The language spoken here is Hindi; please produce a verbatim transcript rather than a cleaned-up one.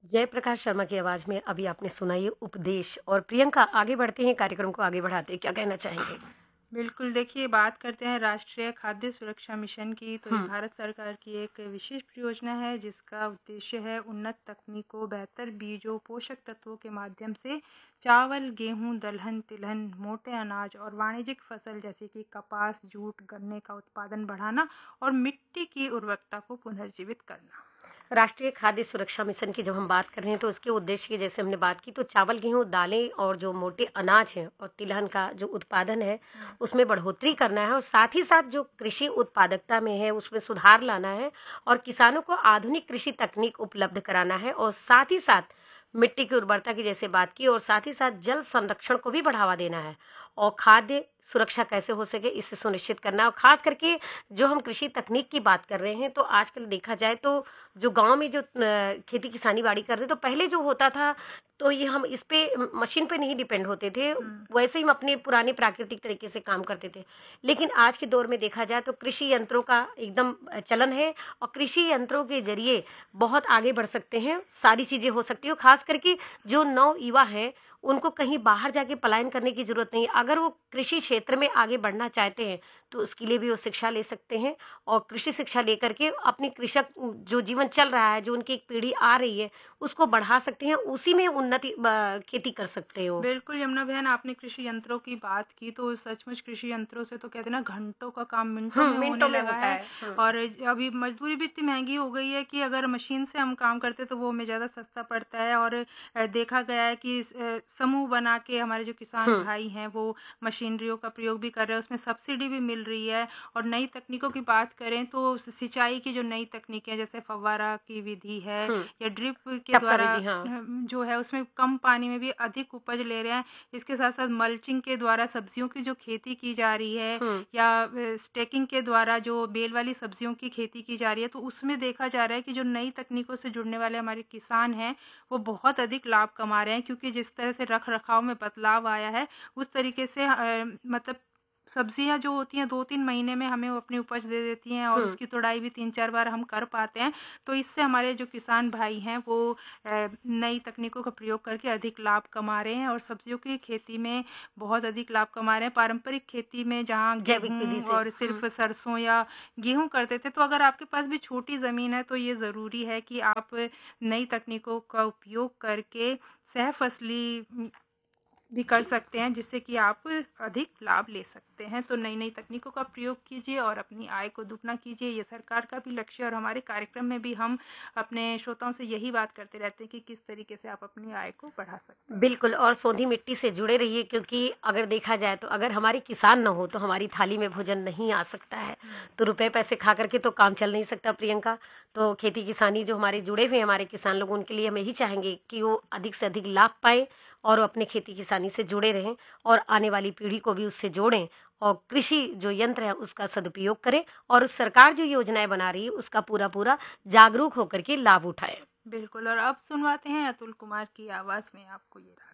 जयप्रकाश शर्मा की आवाज में अभी आपने सुना ये उपदेश। और प्रियंका, आगे बढ़ते हैं, कार्यक्रम को आगे बढ़ाते हैं, क्या कहना चाहेंगे? बिल्कुल, देखिए बात करते हैं राष्ट्रीय खाद्य सुरक्षा मिशन की। तो ये हम्म। भारत सरकार की एक विशेष परियोजना है जिसका उद्देश्य है उन्नत तकनीकों, बेहतर बीजों, पोषक तत्वों के माध्यम से चावल, गेहूं, दलहन, तिलहन, मोटे अनाज और वाणिज्यिक फसल जैसे कि कपास, जूट, गन्ने का उत्पादन बढ़ाना और मिट्टी की उर्वरकता को पुनर्जीवित करना। राष्ट्रीय खाद्य सुरक्षा मिशन की जब हम बात कर रहे हैं तो उसके उद्देश्य की जैसे हमने बात की, तो चावल, गेहूं, दालें और जो मोटे अनाज हैं और तिलहन का जो उत्पादन है हम्म। उसमें बढ़ोतरी करना है, और साथ ही साथ जो कृषि उत्पादकता में है उसमें सुधार लाना है, और किसानों को आधुनिक कृषि तकनीक उपलब्ध कराना है, और साथ ही साथ मिट्टी की उर्वरता की जैसे बात की, और साथ ही साथ जल संरक्षण को भी बढ़ावा देना है, और खाद्य सुरक्षा कैसे हो सके इसे सुनिश्चित करना है। और खास करके जो हम कृषि तकनीक की बात कर रहे हैं, तो आजकल देखा जाए तो जो गांव में जो अ, खेती किसानी बाड़ी कर रहे, तो पहले जो होता था, तो ये हम इस पे मशीन पे नहीं डिपेंड होते थे, हम्म। वैसे ही हम अपने पुराने प्राकृतिक तरीके से काम करते थे। लेकिन आज के दौर में देखा जाए तो कृषि यंत्रों का एकदम चलन है, और कृषि यंत्रों के जरिए बहुत आगे बढ़ सकते हैं, सारी चीजें हो सकती है। खास करके जो नव युवा हैं उनको कहीं बाहर जाके पलायन करने की जरूरत नहीं है। अगर वो कृषि क्षेत्र में आगे बढ़ना चाहते हैं तो उसके लिए भी वो शिक्षा ले सकते हैं, और कृषि शिक्षा लेकर के अपनी कृषक जो जीवन चल रहा है, जो उनकी एक पीढ़ी आ रही है, उसको बढ़ा सकते हैं, उसी में उन्नति अ, खेती कर सकते हो। बिल्कुल यमुना बहन, आपने कृषि यंत्रों की बात की तो सचमुच कृषि यंत्रों से तो कहते हैं ना घंटों का काम मिनटों में हम्म, होने मिनटों में लगा होता है। है। हम्म। और अभी मजदूरी भी इतनी महंगी हो गई है कि अगर मशीन से हम काम करते तो वो हमें ज़्यादा सस्ता पड़ता है। और अ, देखा गया है कि इस, अ, समूह बना के हमारे जो किसान हम्म। भाई हैं वो मशीनरियों का प्रयोग भी कर रहे हैं, उसमें सब्सिडी भी मिल रही है। और नई तकनीकों की बात करें तो सिंचाई की जो नई तकनीकें जैसे फव्वारा की विधि है हम्म। या ड्रिप के टपका द्वारा विधि, हाँ। अ, जो है उसमें कम पानी में भी अधिक उपज ले रहे हैं। इसके साथ साथ मल्चिंग के द्वारा सब्जियों की जो खेती की जा रही है हम्म। या स्टेकिंग के द्वारा जो बेल वाली सब्जियों की खेती की जा रही है, तो उसमें देखा जा रहा है कि जो नई तकनीकों से जुड़ने वाले हमारे किसान हैं वो बहुत अधिक लाभ कमा रहे हैं, क्योंकि जिस तरह से रख रखाव में बदलाव आया है उस तरीके से अ, मतलब सब्जियां जो होती हैं दो तीन महीने में हमें वो अपनी उपज दे देती हैं और हम्म। उसकी तुड़ाई भी तीन चार बार हम कर पाते हैं। तो इससे हमारे जो किसान भाई हैं वो अ, नई तकनीकों का प्रयोग करके अधिक लाभ कमा रहे हैं और सब्जियों की खेती में बहुत अधिक लाभ कमा रहे हैं। पारंपरिक खेती में जहाँ जैविक विधि गेहूँ से। और हम्म। सिर्फ सरसों या गेहूँ करते थे, तो अगर आपके पास भी छोटी ज़मीन है तो ये ज़रूरी है कि आप नई तकनीकों का उपयोग करके सहफसली भी कर जी। सकते हैं, जिससे कि आप अधिक लाभ ले सकते हैं। तो नई नई तकनीकों का प्रयोग कीजिए और अपनी आय को दुगना कीजिए, ये सरकार का भी लक्ष्य है। और हमारे कार्यक्रम में भी हम अपने श्रोताओं से यही बात करते रहते हैं कि किस तरीके से आप अपनी आय को बढ़ा सकते हैं। बिल्कुल, और सोंधी मिट्टी से जुड़े रहिए, क्योंकि अगर देखा जाए तो अगर हमारे किसान ना हो तो हमारी थाली में भोजन नहीं आ सकता है। हम्म। तो रुपए पैसे खा करके तो काम चल नहीं सकता, प्रियंका। तो खेती किसानी जो हमारे जुड़े हुए हैं हमारे किसान लोग, उनके लिए हम यही चाहेंगे कि वो अधिक से अधिक लाभ पाएं, और वो अपने खेती किसानी से जुड़े रहें, और आने वाली पीढ़ी को भी उससे जोड़ें, और कृषि जो यंत्र है उसका सदुपयोग करें, और सरकार जो योजनाएं बना रही है उसका पूरा पूरा जागरूक होकर के लाभ उठाएं। बिल्कुल। और अब सुनवाते हैं अतुल कुमार की आवाज़ में आपको ये राग।